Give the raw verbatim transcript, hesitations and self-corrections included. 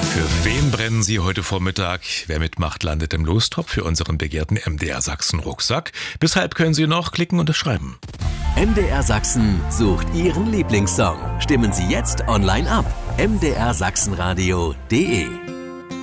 Für wen brennen Sie heute Vormittag? Wer mitmacht, landet im Lostopf für unseren begehrten M D R Sachsen Rucksack. Bis halb können Sie noch klicken und es schreiben. M D R Sachsen sucht Ihren Lieblingssong. Stimmen Sie jetzt online ab. m d r sachsenradio punkt d e